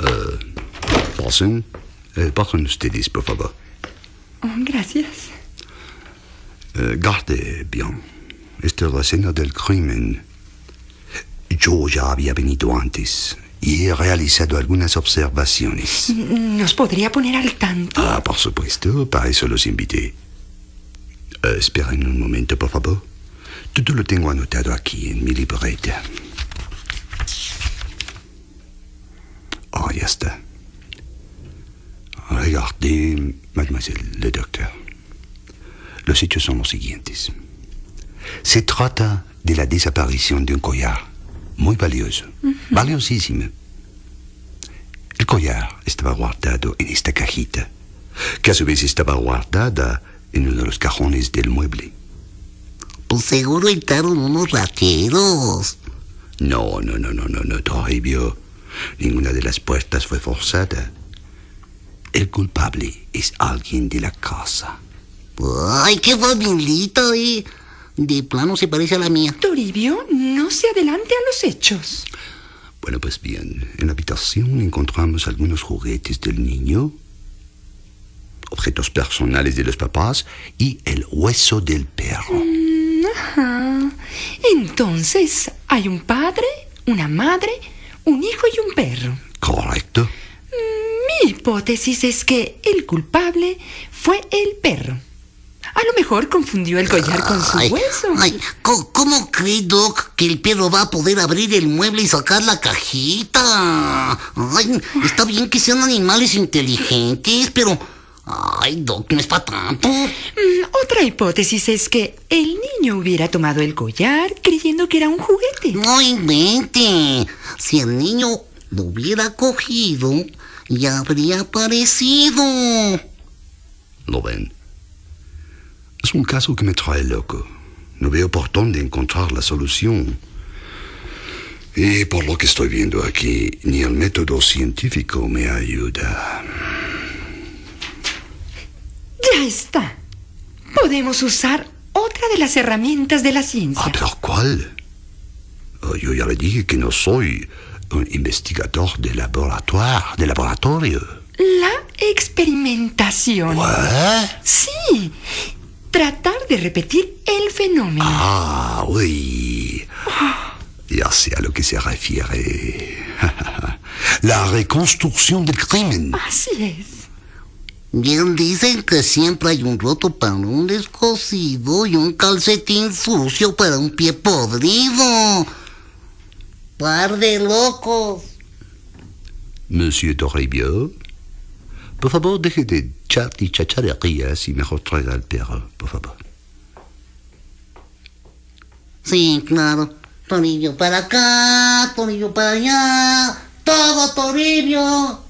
Pasen. Pasen ustedes, por favor. Oh, gracias. Guarde bien. Esta es la escena del crimen. Yo ya había venido antes y he realizado algunas observaciones. ¿Nos podría poner al tanto? Ah, por supuesto, para eso los invité. Esperen un momento, por favor. Todo lo tengo anotado aquí en mi libreta. Oh, ya está. Regardez, mademoiselle le docteur. Los hechos son los siguientes. Se trata de la desaparición de un collar muy valioso, valiosísimo. El collar estaba guardado en esta cajita, que a su vez estaba guardada en uno de los cajones del mueble. Pues seguro entraron unos rateros. No, Toribio. Ninguna de las puertas fue forzada. El culpable es alguien de la casa. Ay, qué familita, De plano se parece a la mía. Toribio, no se adelante a los hechos. Bueno, pues bien, en la habitación encontramos algunos juguetes del niño, objetos personales de los papás y el hueso del perro. Ajá. Entonces, hay un padre, una madre, un hijo y un perro. Correcto. Mi hipótesis es que el culpable fue el perro. A lo mejor confundió el collar con su hueso. Ay, ¿cómo cree, Doc, que el perro va a poder abrir el mueble y sacar la cajita? Ay, está bien que sean animales inteligentes, pero... Ay, Doc, no es para tanto. Otra hipótesis es que el niño hubiera tomado el collar creyendo que era un juguete. No invente. Si el niño lo hubiera cogido, ya habría aparecido. ¿Lo ven? Es un caso que me trae loco. No veo por dónde encontrar la solución. Y por lo que estoy viendo aquí, ni el método científico me ayuda. Ya está. Podemos usar otra de las herramientas de la ciencia. Ah, ¿pero cuál? Yo ya le dije que no soy un investigador de laboratorio. La experimentación. ¿Qué? Sí. Tratar de repetir el fenómeno. Ah, oui. Ya sé a lo que se refiere. La reconstrucción del crimen. Así es. Bien dicen que siempre hay un roto para un descosido y un calcetín sucio para un pie podrido. Par de locos. Monsieur Toribio, por favor, deje de chacharerías y mejor traiga al perro, por favor. Sí, claro. Toribio para acá, Toribio para allá. Todo Toribio.